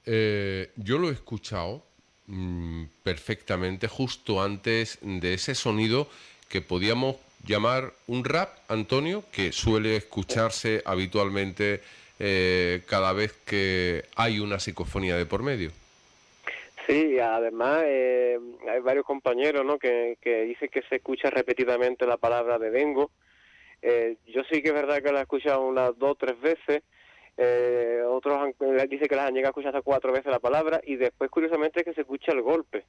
Yo lo he escuchado perfectamente justo antes de ese sonido que podíamos llamar un rap, Antonio, que suele escucharse habitualmente cada vez que hay una psicofonía de por medio. Sí, además hay varios compañeros, ¿no? que dicen que se escucha repetidamente la palabra de Dengo. Yo sí que es verdad que la he escuchado unas 2 o 3 veces. Otros dicen que las han llegado a escuchar hasta 4 veces la palabra, y después curiosamente que se escucha el golpe.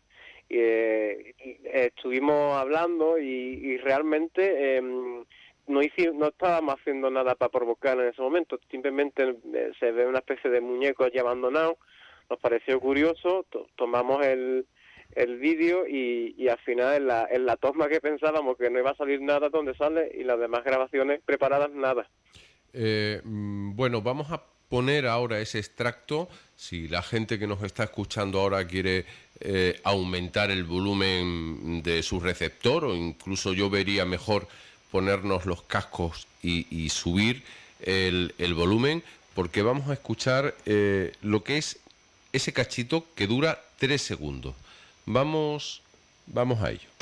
Estuvimos hablando y realmente no estábamos haciendo nada para provocar en ese momento. Simplemente se ve una especie de muñeco allí abandonado. Nos pareció curioso, tomamos el vídeo y al final en la toma que pensábamos que no iba a salir nada donde sale, y las demás grabaciones preparadas nada. Bueno, vamos a poner ahora ese extracto. Si la gente que nos está escuchando ahora quiere aumentar el volumen de su receptor, o incluso yo vería mejor ponernos los cascos y subir el volumen, porque vamos a escuchar lo que es ese cachito que dura 3 segundos. Vamos a ello.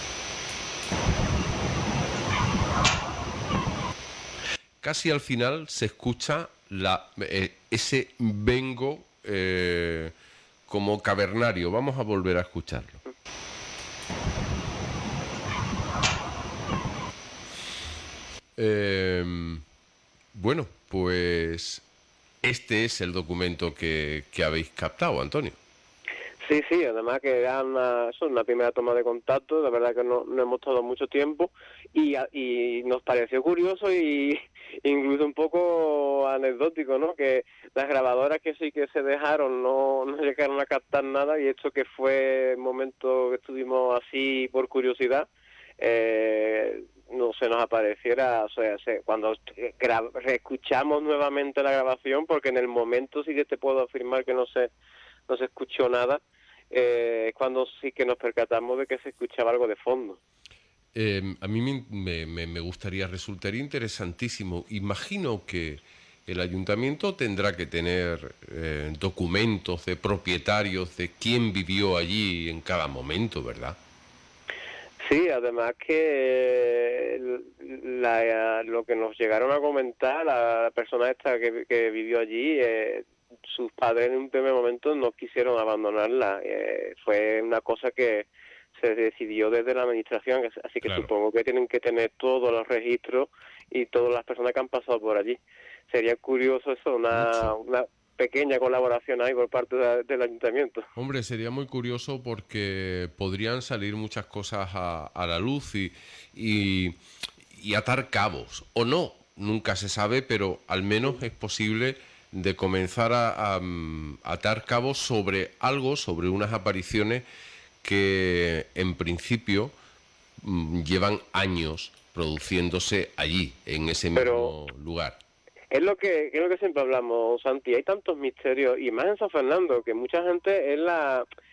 Casi al final se escucha ese vengo como cavernario. Vamos a volver a escucharlo. Bueno, pues este es el documento que habéis captado, Antonio. Sí, sí, además que era una primera toma de contacto. La verdad que no hemos estado mucho tiempo y nos pareció curioso y incluso un poco anecdótico, ¿no? Que las grabadoras que sí que se dejaron no llegaron a captar nada, y esto que fue el momento que estuvimos así por curiosidad, no se nos apareciera. O sea, cuando reescuchamos nuevamente la grabación, porque en el momento sí que te puedo afirmar que no se escuchó nada, cuando sí que nos percatamos de que se escuchaba algo de fondo. A mí me gustaría, resultaría interesantísimo. Imagino que el ayuntamiento tendrá que tener documentos de propietarios de quién vivió allí en cada momento, ¿verdad? Sí, además que lo que nos llegaron a comentar, la persona esta que vivió allí, sus padres en un primer momento no quisieron abandonarla. Fue una cosa que se decidió desde la administración, así que Claro. supongo que tienen que tener todos los registros y todas las personas que han pasado por allí. Sería curioso eso, Mucho. una pequeña colaboración ahí por parte del ayuntamiento. Hombre, sería muy curioso porque podrían salir muchas cosas a la luz y, y atar cabos. O no, nunca se sabe, pero al menos es posible de comenzar a atar cabos sobre algo, sobre unas apariciones que en principio llevan años produciéndose allí, en ese Pero mismo lugar. es lo que siempre hablamos, Santi. Hay tantos misterios, y más en San Fernando, que mucha gente